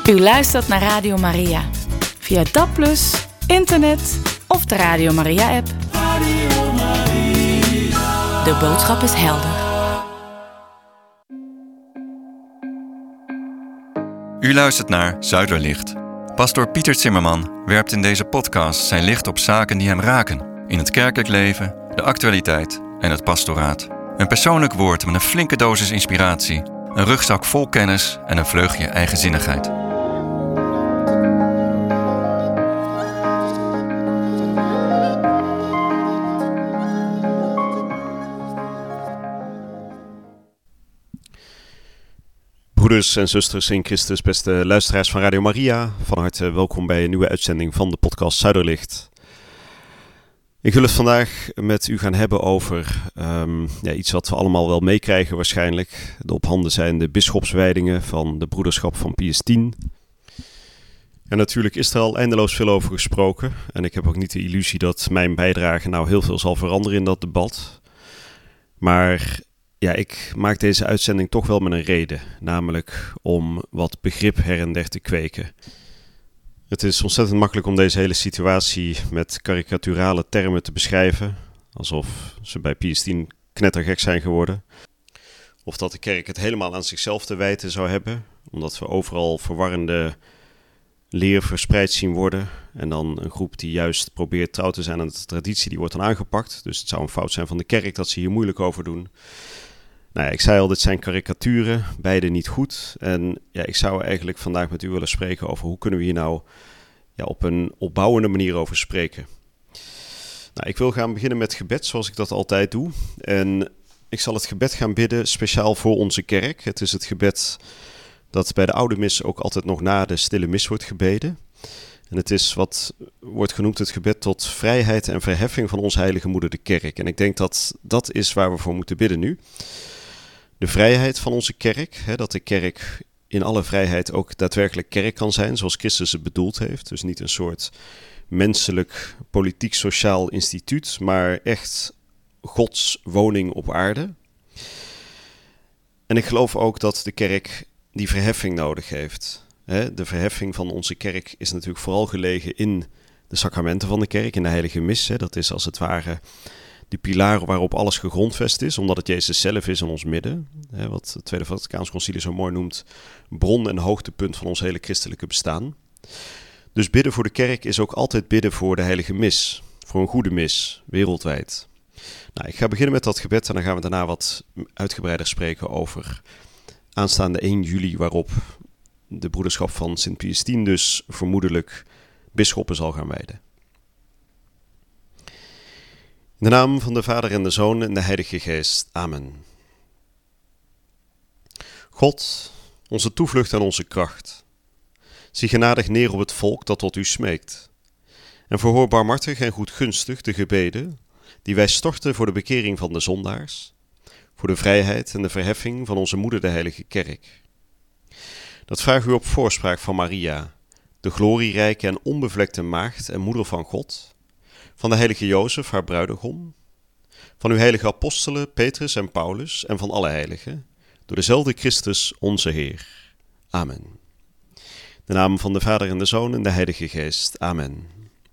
U luistert naar Radio Maria. Via DAB+, internet of de Radio Maria-app. Radio Maria. De boodschap is helder. U luistert naar Zuiderlicht. Pastoor Pieter Zimmerman werpt in deze podcast zijn licht op zaken die hem raken. In het kerkelijk leven, de actualiteit en het pastoraat. Een persoonlijk woord met een flinke dosis inspiratie. Een rugzak vol kennis en een vleugje eigenzinnigheid. Broeders en zusters in Christus, beste luisteraars van Radio Maria, van harte welkom bij een nieuwe uitzending van de podcast Zuiderlicht. Ik wil het vandaag met u gaan hebben over iets wat we allemaal wel meekrijgen waarschijnlijk. De op handen zijnde bisschopswijdingen van de broederschap van Pius X. En natuurlijk is er al eindeloos veel over gesproken. En ik heb ook niet de illusie dat mijn bijdrage nou heel veel zal veranderen in dat debat. Maar ja, ik maak deze uitzending toch wel met een reden. Namelijk om wat begrip her en der te kweken. Het is ontzettend makkelijk om deze hele situatie met karikaturale termen te beschrijven. Alsof ze bij Pius X knettergek zijn geworden. Of dat de kerk het helemaal aan zichzelf te wijten zou hebben. Omdat we overal verwarrende leer verspreid zien worden. En dan een groep die juist probeert trouw te zijn aan de traditie, die wordt dan aangepakt. Dus het zou een fout zijn van de kerk dat ze hier moeilijk over doen. Nou ja, ik zei al, dit zijn karikaturen, beide niet goed. En ja, ik zou eigenlijk vandaag met u willen spreken over hoe kunnen we hier nou op een opbouwende manier over spreken. Nou, ik wil gaan beginnen met gebed, zoals ik dat altijd doe. En ik zal het gebed gaan bidden speciaal voor onze kerk. Het is het gebed dat bij de oude mis ook altijd nog na de stille mis wordt gebeden. En het is wat wordt genoemd het gebed tot vrijheid en verheffing van onze heilige moeder de kerk. En ik denk dat dat is waar we voor moeten bidden nu. De vrijheid van onze kerk, dat de kerk in alle vrijheid ook daadwerkelijk kerk kan zijn, zoals Christus het bedoeld heeft. Dus niet een soort menselijk, politiek-sociaal instituut, maar echt Gods woning op aarde. En ik geloof ook dat de kerk die verheffing nodig heeft. De verheffing van onze kerk is natuurlijk vooral gelegen in de sacramenten van de kerk, in de heilige mis. Dat is als het ware de pilaar waarop alles gegrondvest is, omdat het Jezus zelf is in ons midden. Wat het Tweede Vaticaans Concilie zo mooi noemt, bron en hoogtepunt van ons hele christelijke bestaan. Dus bidden voor de kerk is ook altijd bidden voor de heilige mis, voor een goede mis, wereldwijd. Nou, ik ga beginnen met dat gebed en dan gaan we daarna wat uitgebreider spreken over aanstaande 1 juli, waarop de broederschap van Sint Pius X dus vermoedelijk bisschoppen zal gaan wijden. In de naam van de Vader en de Zoon en de Heilige Geest. Amen. God, onze toevlucht en onze kracht, zie genadig neer op het volk dat tot u smeekt. En verhoor barmhartig en goedgunstig de gebeden die wij storten voor de bekering van de zondaars, voor de vrijheid en de verheffing van onze moeder de Heilige Kerk. Dat vraag u op voorspraak van Maria, de glorierijke en onbevlekte maagd en moeder van God, van de heilige Jozef, haar bruidegom, van uw heilige apostelen Petrus en Paulus en van alle heiligen, door dezelfde Christus onze Heer. Amen. In de naam van de Vader en de Zoon en de Heilige Geest. Amen.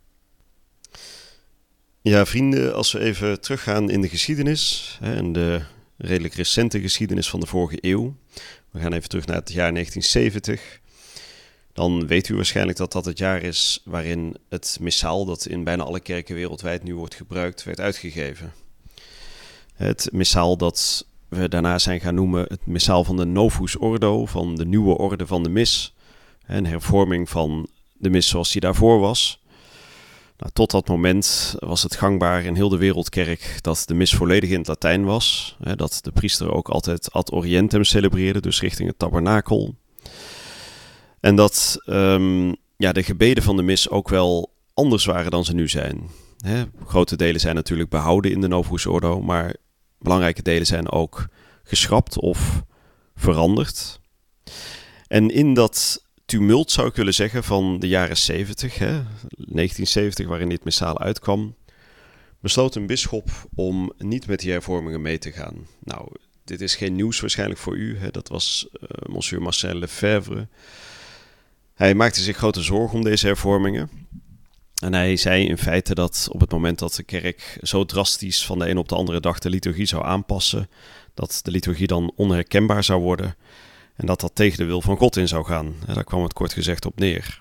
Ja, vrienden, als we even teruggaan in de geschiedenis, en de redelijk recente geschiedenis van de vorige eeuw, we gaan even terug naar het jaar 1970, dan weet u waarschijnlijk dat dat het jaar is waarin het missaal, dat in bijna alle kerken wereldwijd nu wordt gebruikt, werd uitgegeven. Het missaal dat we daarna zijn gaan noemen het missaal van de Novus Ordo, van de nieuwe orde van de mis. Een hervorming van de mis zoals die daarvoor was. Nou, tot dat moment was het gangbaar in heel de wereldkerk dat de mis volledig in het Latijn was. Dat de priester ook altijd ad orientem celebreerde, dus richting het tabernakel. En dat de gebeden van de mis ook wel anders waren dan ze nu zijn. Grote delen zijn natuurlijk behouden in de Novus Ordo, maar belangrijke delen zijn ook geschrapt of veranderd. En in dat tumult, zou ik willen zeggen, van de jaren 70, 1970, waarin dit missaal uitkwam, besloot een bisschop om niet met die hervormingen mee te gaan. Nou, dit is geen nieuws waarschijnlijk voor u. Dat was monsieur Marcel Lefebvre. Hij maakte zich grote zorgen om deze hervormingen. En hij zei in feite dat op het moment dat de kerk zo drastisch van de een op de andere dag de liturgie zou aanpassen, dat de liturgie dan onherkenbaar zou worden en dat dat tegen de wil van God in zou gaan. En daar kwam het kort gezegd op neer.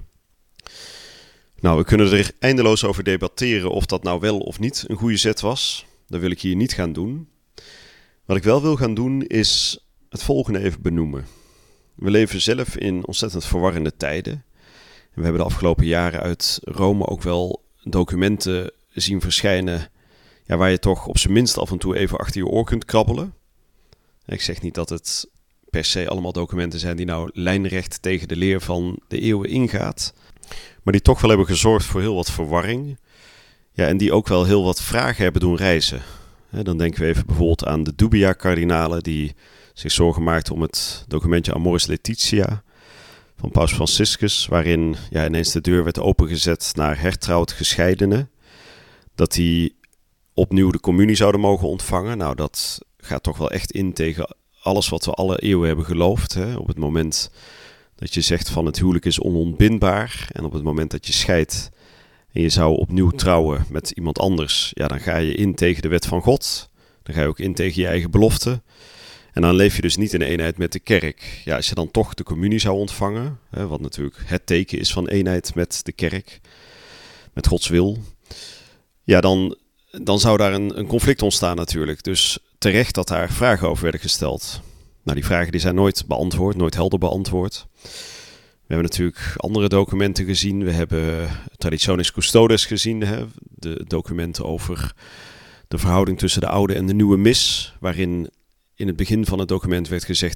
Nou, we kunnen er eindeloos over debatteren of dat nou wel of niet een goede zet was. Dat wil ik hier niet gaan doen. Wat ik wel wil gaan doen is het volgende even benoemen. We leven zelf in ontzettend verwarrende tijden. En we hebben de afgelopen jaren uit Rome ook wel documenten zien verschijnen, ja, waar je toch op zijn minst af en toe even achter je oor kunt krabbelen. Ik zeg niet dat het per se allemaal documenten zijn die nou lijnrecht tegen de leer van de eeuwen ingaat, maar die toch wel hebben gezorgd voor heel wat verwarring. Ja, en die ook wel heel wat vragen hebben doen rijzen. Dan denken we even bijvoorbeeld aan de Dubia-kardinalen die zich zorgen maakten om het documentje Amoris Laetitia van Paus Franciscus, waarin ineens de deur werd opengezet naar hertrouwd gescheidenen, dat die opnieuw de communie zouden mogen ontvangen. Nou, dat gaat toch wel echt in tegen alles wat we alle eeuwen hebben geloofd. Op het moment dat je zegt van het huwelijk is onontbindbaar en op het moment dat je scheidt en je zou opnieuw trouwen met iemand anders, ja, dan ga je in tegen de wet van God. Dan ga je ook in tegen je eigen belofte. En dan leef je dus niet in eenheid met de kerk. Ja, als je dan toch de communie zou ontvangen, wat natuurlijk het teken is van eenheid met de kerk, met Gods wil, ja, dan zou daar een conflict ontstaan natuurlijk. Dus terecht dat daar vragen over werden gesteld. Nou, die vragen die zijn nooit beantwoord, nooit helder beantwoord. We hebben natuurlijk andere documenten gezien. We hebben Traditionis Custodes gezien, de documenten over de verhouding tussen de oude en de nieuwe mis, waarin in het begin van het document werd gezegd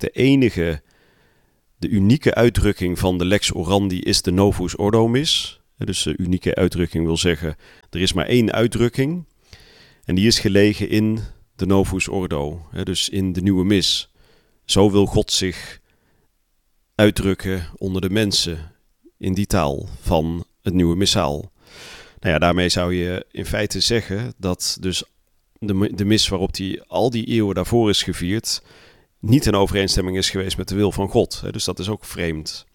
de unieke uitdrukking van de lex orandi is de novus ordo mis. Dus de unieke uitdrukking wil zeggen, er is maar één uitdrukking en die is gelegen in de novus ordo, dus in de nieuwe mis. Zo wil God zich uitdrukken onder de mensen in die taal van het nieuwe missaal. Nou ja, daarmee zou je in feite zeggen dat dus de mis waarop al die eeuwen daarvoor is gevierd niet in overeenstemming is geweest met de wil van God. Dus dat is ook vreemd.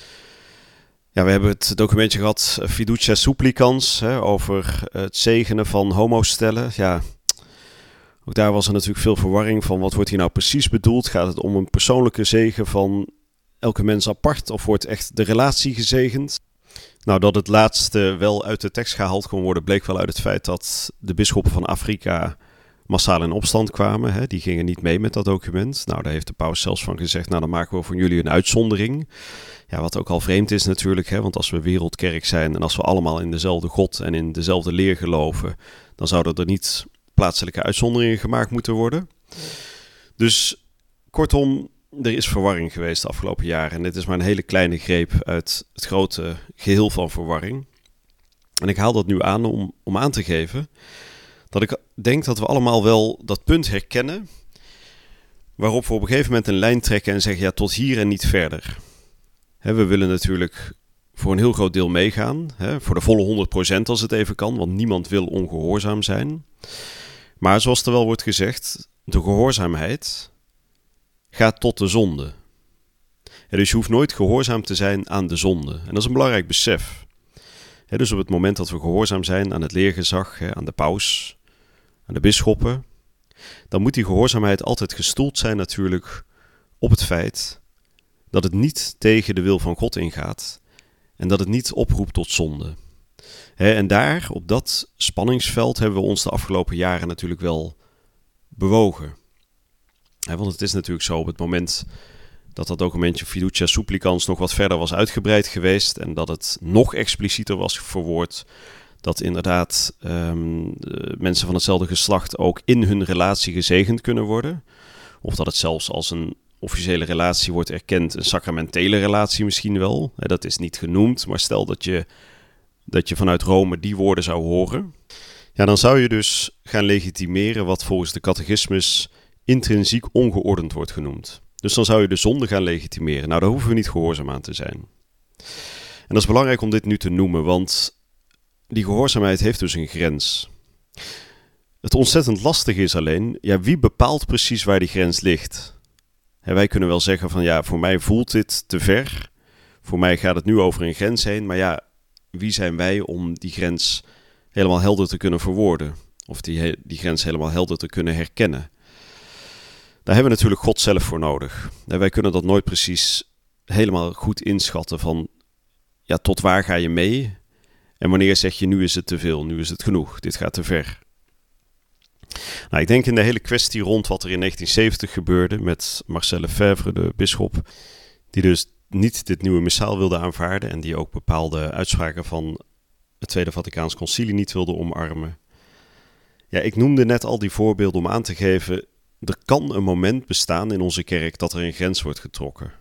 Ja, we hebben het documentje gehad, Fiducia Supplicans, over het zegenen van homostellen. Ja, ook daar was er natuurlijk veel verwarring van wat wordt hier nou precies bedoeld. Gaat het om een persoonlijke zegen van elke mens apart of wordt echt de relatie gezegend? Nou, dat het laatste wel uit de tekst gehaald kon worden, bleek wel uit het feit dat de bisschoppen van Afrika massaal in opstand kwamen. Die gingen niet mee met dat document. Nou, daar heeft de paus zelfs van gezegd, nou, dan maken we voor jullie een uitzondering. Ja, wat ook al vreemd is natuurlijk, want als we wereldkerk zijn en als we allemaal in dezelfde God en in dezelfde leer geloven, dan zouden er niet plaatselijke uitzonderingen gemaakt moeten worden. Dus kortom, er is verwarring geweest de afgelopen jaren. En dit is maar een hele kleine greep uit het grote geheel van verwarring. En ik haal dat nu aan om aan te geven dat ik denk dat we allemaal wel dat punt herkennen waarop we op een gegeven moment een lijn trekken en zeggen, ja, tot hier en niet verder. We willen natuurlijk voor een heel groot deel meegaan, voor de volle 100% als het even kan, want niemand wil ongehoorzaam zijn. Maar zoals er wel wordt gezegd, de gehoorzaamheid gaat tot de zonde. Dus je hoeft nooit gehoorzaam te zijn aan de zonde. En dat is een belangrijk besef. Dus op het moment dat we gehoorzaam zijn aan het leergezag, aan de paus, aan de bisschoppen, dan moet die gehoorzaamheid altijd gestoeld zijn natuurlijk op het feit dat het niet tegen de wil van God ingaat en dat het niet oproept tot zonde. En daar, op dat spanningsveld, hebben we ons de afgelopen jaren natuurlijk wel bewogen. Want het is natuurlijk zo, op het moment dat dat documentje Fiducia Supplicans nog wat verder was uitgebreid geweest en dat het nog explicieter was verwoord, dat inderdaad mensen van hetzelfde geslacht ook in hun relatie gezegend kunnen worden, of dat het zelfs als een officiële relatie wordt erkend, een sacramentele relatie misschien wel. Dat is niet genoemd, maar stel dat je vanuit Rome die woorden zou horen, ja, dan zou je dus gaan legitimeren wat volgens de catechismus intrinsiek ongeordend wordt genoemd. Dus dan zou je de zonde gaan legitimeren. Nou, daar hoeven we niet gehoorzaam aan te zijn. En dat is belangrijk om dit nu te noemen, want die gehoorzaamheid heeft dus een grens. Het ontzettend lastige is alleen, ja, wie bepaalt precies waar die grens ligt? Wij kunnen wel zeggen van, ja, voor mij voelt dit te ver. Voor mij gaat het nu over een grens heen, maar ja, wie zijn wij om die grens helemaal helder te kunnen verwoorden? Of die grens helemaal helder te kunnen herkennen? Daar hebben we natuurlijk God zelf voor nodig. En wij kunnen dat nooit precies helemaal goed inschatten van, ja, tot waar ga je mee? En wanneer zeg je, nu is het te veel, nu is het genoeg, dit gaat te ver. Nou, ik denk in de hele kwestie rond wat er in 1970 gebeurde met Marcel Lefebvre, de bisschop, die dus niet dit nieuwe missaal wilde aanvaarden en die ook bepaalde uitspraken van het Tweede Vaticaans Concilie niet wilde omarmen. Ja, ik noemde net al die voorbeelden om aan te geven, er kan een moment bestaan in onze kerk dat er een grens wordt getrokken.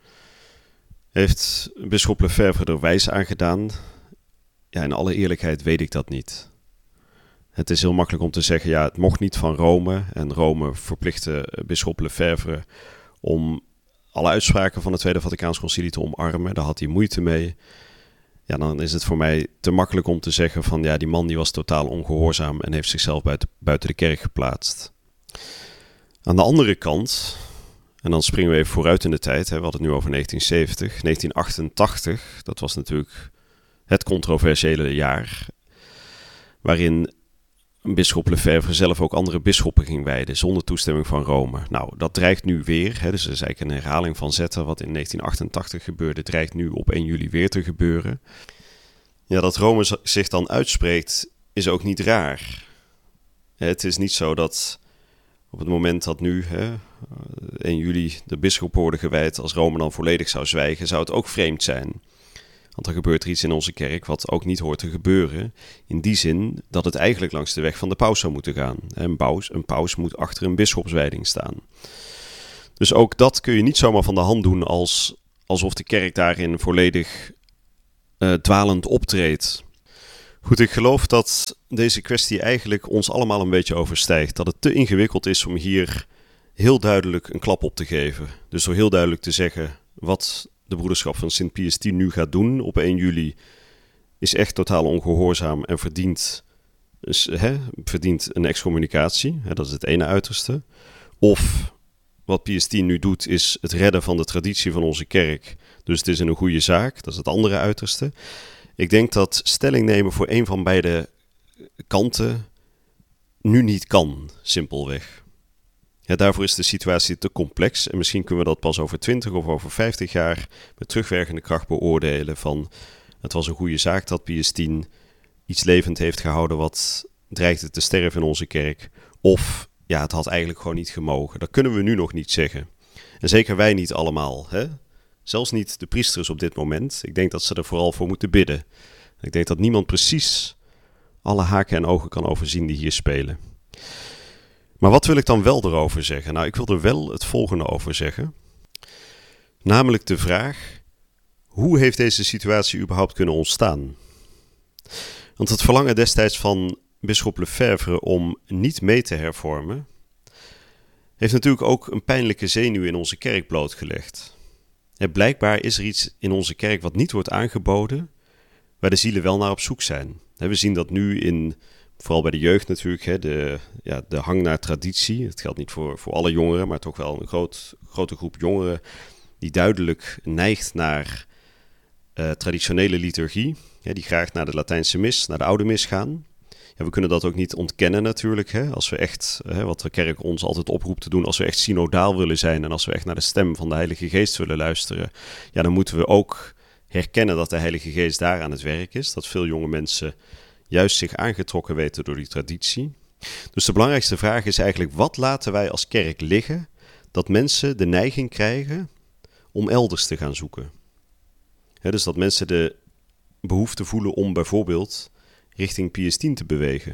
Heeft bisschop Lefebvre er wijs aan gedaan? Ja, in alle eerlijkheid weet ik dat niet. Het is heel makkelijk om te zeggen, ja, het mocht niet van Rome. En Rome verplichtte bisschop Lefebvre om alle uitspraken van het Tweede Vaticaans Concilie te omarmen. Daar had hij moeite mee. Ja, dan is het voor mij te makkelijk om te zeggen van, ja, die man die was totaal ongehoorzaam en heeft zichzelf buiten de kerk geplaatst. Aan de andere kant, en dan springen we even vooruit in de tijd, we hadden het nu over 1970, 1988, dat was natuurlijk het controversiële jaar, waarin bisschop Lefebvre zelf ook andere bisschoppen ging wijden, zonder toestemming van Rome. Nou, dat dreigt nu weer, dus dat is eigenlijk een herhaling van zetten. Wat in 1988 gebeurde, dreigt nu op 1 juli weer te gebeuren. Ja, dat Rome zich dan uitspreekt, is ook niet raar. Het is niet zo dat op het moment dat nu 1 juli de bisschoppen worden gewijd, als Rome dan volledig zou zwijgen, zou het ook vreemd zijn. Want er gebeurt er iets in onze kerk wat ook niet hoort te gebeuren. In die zin dat het eigenlijk langs de weg van de paus zou moeten gaan. Een paus moet achter een bisschopswijding staan. Dus ook dat kun je niet zomaar van de hand doen alsof de kerk daarin volledig dwalend optreedt. Goed, ik geloof dat deze kwestie eigenlijk ons allemaal een beetje overstijgt. Dat het te ingewikkeld is om hier heel duidelijk een klap op te geven. Dus door heel duidelijk te zeggen wat de broederschap van Sint Pius X nu gaat doen op 1 juli... is echt totaal ongehoorzaam en verdient een excommunicatie. Dat is het ene uiterste. Of wat Pius X nu doet is het redden van de traditie van onze kerk. Dus het is een goede zaak. Dat is het andere uiterste. Ik denk dat stelling nemen voor een van beide kanten nu niet kan, simpelweg. Ja, daarvoor is de situatie te complex en misschien kunnen we dat pas over 20 of over 50 jaar met terugwerkende kracht beoordelen van het was een goede zaak dat Pius X iets levend heeft gehouden wat dreigde te sterven in onze kerk. Of ja, het had eigenlijk gewoon niet gemogen. Dat kunnen we nu nog niet zeggen. En zeker wij niet allemaal, hè? Zelfs niet de priesters op dit moment. Ik denk dat ze er vooral voor moeten bidden. Ik denk dat niemand precies alle haken en ogen kan overzien die hier spelen. Maar wat wil ik dan wel erover zeggen? Nou, ik wil er wel het volgende over zeggen. Namelijk de vraag, hoe heeft deze situatie überhaupt kunnen ontstaan? Want het verlangen destijds van bisschop Lefebvre om niet mee te hervormen, heeft natuurlijk ook een pijnlijke zenuw in onze kerk blootgelegd. Blijkbaar is er iets in onze kerk wat niet wordt aangeboden, waar de zielen wel naar op zoek zijn. We zien dat nu vooral bij de jeugd natuurlijk, de hang naar traditie. Het geldt niet voor alle jongeren, maar toch wel een grote groep jongeren die duidelijk neigt naar traditionele liturgie. Die graag naar de Latijnse mis, naar de oude mis gaan. Ja, we kunnen dat ook niet ontkennen natuurlijk. Als we echt, wat de kerk ons altijd oproept te doen, als we echt synodaal willen zijn en als we echt naar de stem van de Heilige Geest willen luisteren, ja, dan moeten we ook herkennen dat de Heilige Geest daar aan het werk is. Dat veel jonge mensen juist zich aangetrokken weten door die traditie. Dus de belangrijkste vraag is eigenlijk, wat laten wij als kerk liggen dat mensen de neiging krijgen om elders te gaan zoeken? Dus dat mensen de behoefte voelen om bijvoorbeeld richting Pius X te bewegen.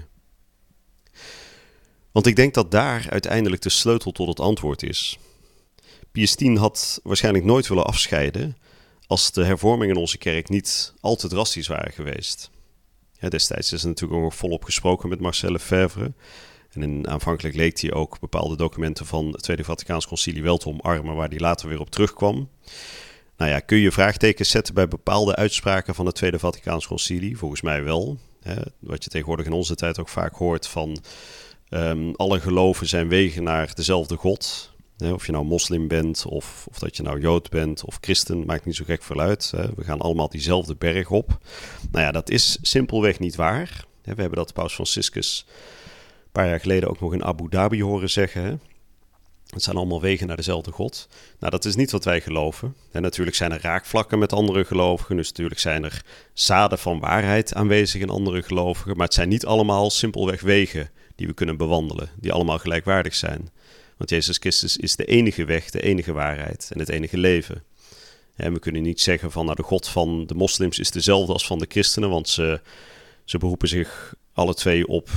Want ik denk dat daar uiteindelijk de sleutel tot het antwoord is. Pius X had waarschijnlijk nooit willen afscheiden als de hervormingen in onze kerk niet al te drastisch waren geweest. Destijds is er natuurlijk ook nog volop gesproken met Marcel Lefebvre. En aanvankelijk leek hij ook bepaalde documenten van het Tweede Vaticaans Concilie wel te omarmen, waar hij later weer op terugkwam. Nou ja, kun je vraagtekens zetten bij bepaalde uitspraken van het Tweede Vaticaans Concilie? Volgens mij wel. Wat je tegenwoordig in onze tijd ook vaak hoort van alle geloven zijn wegen naar dezelfde God. Of je nou moslim bent of dat je nou jood bent of christen, maakt niet zo gek veel uit. We gaan allemaal diezelfde berg op. Nou ja, dat is simpelweg niet waar. We hebben dat Paus Franciscus een paar jaar geleden ook nog in Abu Dhabi horen zeggen. Het zijn allemaal wegen naar dezelfde God. Nou, dat is niet wat wij geloven. En natuurlijk zijn er raakvlakken met andere gelovigen. Dus natuurlijk zijn er zaden van waarheid aanwezig in andere gelovigen. Maar het zijn niet allemaal simpelweg wegen die we kunnen bewandelen, die allemaal gelijkwaardig zijn. Want Jezus Christus is de enige weg, de enige waarheid en het enige leven. En we kunnen niet zeggen van, nou, de God van de moslims is dezelfde als van de christenen, want ze beroepen zich alle twee op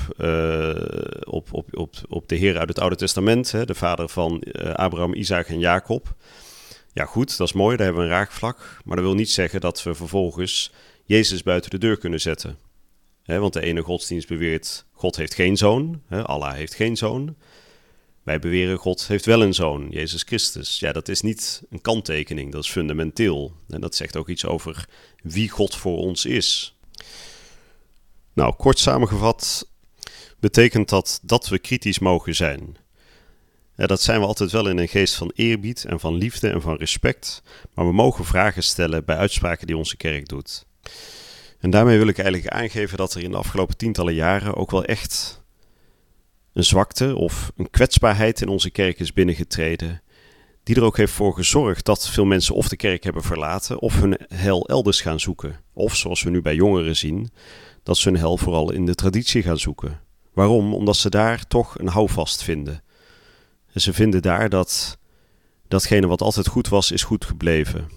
de Heer uit het Oude Testament, de vader van Abraham, Isaac en Jacob. Ja goed, dat is mooi, daar hebben we een raakvlak. Maar dat wil niet zeggen dat we vervolgens Jezus buiten de deur kunnen zetten. Want de ene godsdienst beweert, God heeft geen zoon, Allah heeft geen zoon. Wij beweren, God heeft wel een zoon, Jezus Christus. Ja, dat is niet een kanttekening, dat is fundamenteel. En dat zegt ook iets over wie God voor ons is. Nou, kort samengevat betekent dat we kritisch mogen zijn. Ja, dat zijn we altijd wel in een geest van eerbied en van liefde en van respect. Maar we mogen vragen stellen bij uitspraken die onze kerk doet. En daarmee wil ik eigenlijk aangeven dat er in de afgelopen tientallen jaren ook wel echt een zwakte of een kwetsbaarheid in onze kerk is binnengetreden, die er ook heeft voor gezorgd dat veel mensen of de kerk hebben verlaten of hun heil elders gaan zoeken. Of, zoals we nu bij jongeren zien, dat ze hun heil vooral in de traditie gaan zoeken. Waarom? Omdat ze daar toch een houvast vinden. En ze vinden daar dat datgene wat altijd goed was, is goed gebleven.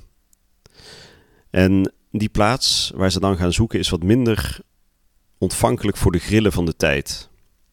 En die plaats waar ze dan gaan zoeken is wat minder ontvankelijk voor de grillen van de tijd.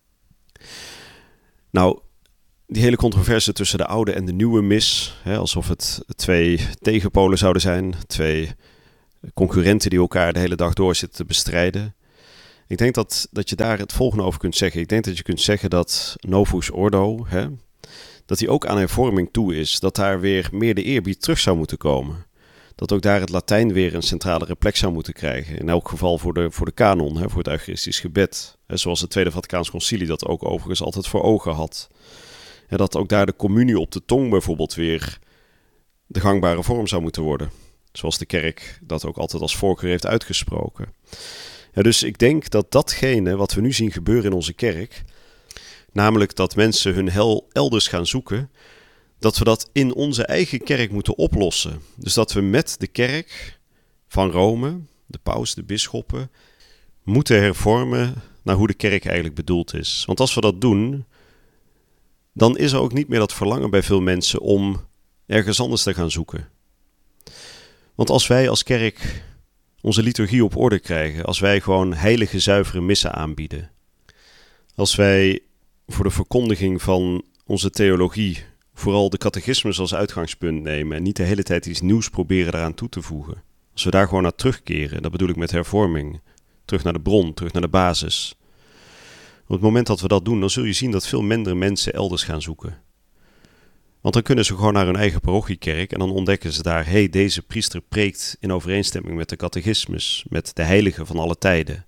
Nou, die hele controverse tussen de oude en de nieuwe mis, alsof het twee tegenpolen zouden zijn, twee concurrenten die elkaar de hele dag door zitten te bestrijden. Ik denk dat je daar het volgende over kunt zeggen. Ik denk dat je kunt zeggen dat Novus Ordo, dat die ook aan hervorming toe is, dat daar weer meer de eerbied terug zou moeten komen. Dat ook daar het Latijn weer een centralere plek zou moeten krijgen. In elk geval voor de kanon, voor het Eucharistisch gebed. Zoals het Tweede Vaticaans Concilie dat ook overigens altijd voor ogen had. En dat ook daar de communie op de tong bijvoorbeeld weer de gangbare vorm zou moeten worden. Zoals de kerk dat ook altijd als voorkeur heeft uitgesproken. Ja, dus ik denk dat datgene wat we nu zien gebeuren in onze kerk, namelijk dat mensen hun heil elders gaan zoeken, dat we dat in onze eigen kerk moeten oplossen. Dus dat we met de kerk van Rome, de paus, de bisschoppen, moeten hervormen naar hoe de kerk eigenlijk bedoeld is. Want als we dat doen, dan is er ook niet meer dat verlangen bij veel mensen om ergens anders te gaan zoeken. Want als wij als kerk onze liturgie op orde krijgen, als wij gewoon heilige, zuivere missen aanbieden, als wij voor de verkondiging van onze theologie vooral de catechismus als uitgangspunt nemen en niet de hele tijd iets nieuws proberen daaraan toe te voegen. Als we daar gewoon naar terugkeren, dat bedoel ik met hervorming, terug naar de bron, terug naar de basis. Op het moment dat we dat doen, dan zul je zien dat veel minder mensen elders gaan zoeken. Want dan kunnen ze gewoon naar hun eigen parochiekerk en dan ontdekken ze daar, deze priester preekt in overeenstemming met de catechismus, met de heilige van alle tijden.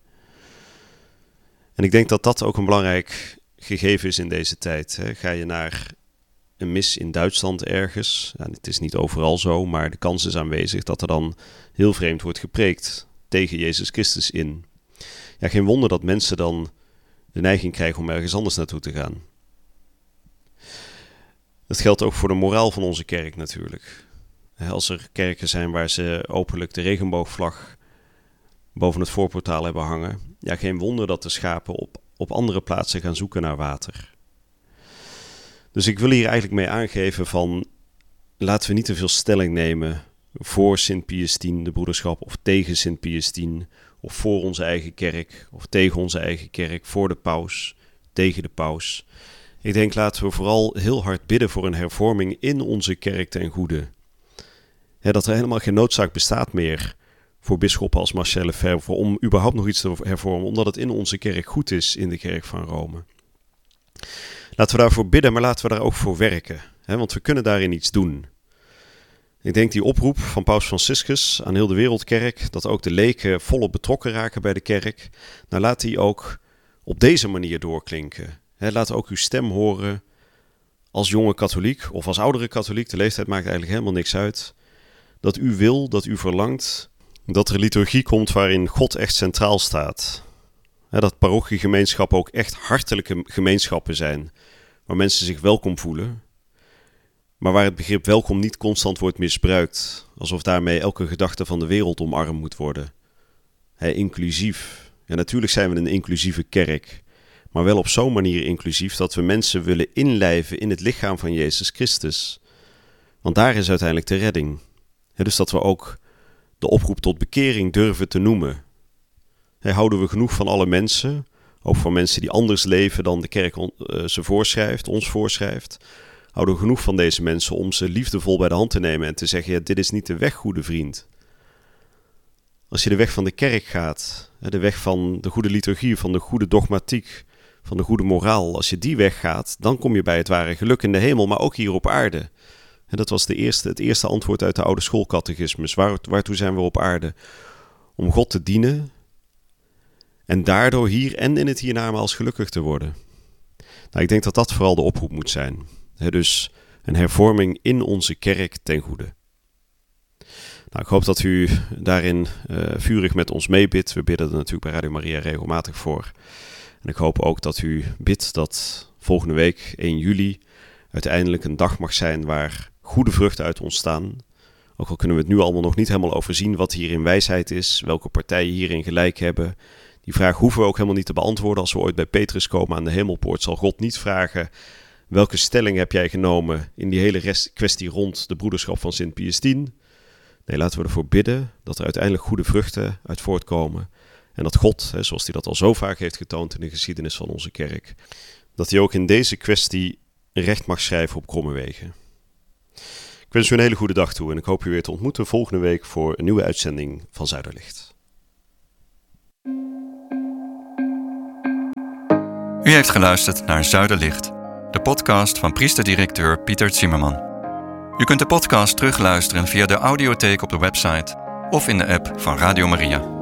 En ik denk dat dat ook een belangrijk gegeven is in deze tijd. Ga je naar een mis in Duitsland ergens, het is niet overal zo, maar de kans is aanwezig dat er dan heel vreemd wordt gepreekt tegen Jezus Christus in. Ja, geen wonder dat mensen dan de neiging krijgen om ergens anders naartoe te gaan. Dat geldt ook voor de moraal van onze kerk natuurlijk. Als er kerken zijn waar ze openlijk de regenboogvlag boven het voorportaal hebben hangen, ja, geen wonder dat de schapen op andere plaatsen gaan zoeken naar water. Dus ik wil hier eigenlijk mee aangeven van, laten we niet te veel stelling nemen voor Sint Pius X, de broederschap, of tegen Sint Pius X, of voor onze eigen kerk, of tegen onze eigen kerk, voor de paus, tegen de paus. Ik denk, laten we vooral heel hard bidden voor een hervorming in onze kerk ten goede. Dat er helemaal geen noodzaak bestaat meer voor bisschoppen als Marcel Lefebvre om überhaupt nog iets te hervormen, omdat het in onze kerk goed is in de kerk van Rome. Laten we daarvoor bidden, maar laten we daar ook voor werken. Want we kunnen daarin iets doen. Ik denk die oproep van Paus Franciscus aan heel de wereldkerk, dat ook de leken volop betrokken raken bij de kerk, nou laat die ook op deze manier doorklinken. Laat ook uw stem horen als jonge katholiek of als oudere katholiek, de leeftijd maakt eigenlijk helemaal niks uit, dat u wil, dat u verlangt dat er liturgie komt waarin God echt centraal staat. Dat parochiegemeenschappen ook echt hartelijke gemeenschappen zijn, waar mensen zich welkom voelen, maar waar het begrip welkom niet constant wordt misbruikt, alsof daarmee elke gedachte van de wereld omarmd moet worden. Inclusief. Ja, natuurlijk zijn we een inclusieve kerk, maar wel op zo'n manier inclusief dat we mensen willen inlijven in het lichaam van Jezus Christus. Want daar is uiteindelijk de redding. Dus dat we ook de oproep tot bekering durven te noemen. Houden we genoeg van alle mensen, ook van mensen die anders leven dan de kerk ze voorschrijft, ons voorschrijft. Houden we genoeg van deze mensen om ze liefdevol bij de hand te nemen en te zeggen, ja, dit is niet de weg, goede vriend. Als je de weg van de kerk gaat, de weg van de goede liturgie, van de goede dogmatiek, van de goede moraal, als je die weg gaat, dan kom je bij het ware geluk in de hemel, maar ook hier op aarde. En dat was het eerste antwoord uit de oude schoolcatechismus. Waartoe zijn we op aarde? Om God te dienen en daardoor hier en in het hiernamaals gelukkig te worden. Nou, ik denk dat dat vooral de oproep moet zijn. Dus een hervorming in onze kerk ten goede. Nou, ik hoop dat u daarin vurig met ons meebidt. We bidden er natuurlijk bij Radio Maria regelmatig voor. En ik hoop ook dat u bidt dat volgende week, 1 juli, uiteindelijk een dag mag zijn waar goede vruchten uit ontstaan. Ook al kunnen we het nu allemaal nog niet helemaal overzien wat hierin wijsheid is, welke partijen hierin gelijk hebben. Die vraag hoeven we ook helemaal niet te beantwoorden. Als we ooit bij Petrus komen aan de hemelpoort, zal God niet vragen, welke stelling heb jij genomen in die hele kwestie rond de broederschap van Sint Pius X? Nee, laten we ervoor bidden dat er uiteindelijk goede vruchten uit voortkomen. En dat God, zoals hij dat al zo vaak heeft getoond in de geschiedenis van onze kerk, dat hij ook in deze kwestie recht mag schrijven op kromme wegen. Ik wens u een hele goede dag toe en ik hoop u weer te ontmoeten volgende week voor een nieuwe uitzending van Zuiderlicht. U heeft geluisterd naar Zuiderlicht, de podcast van priester-directeur Pieter Zimmerman. U kunt de podcast terugluisteren via de audiotheek op de website of in de app van Radio Maria.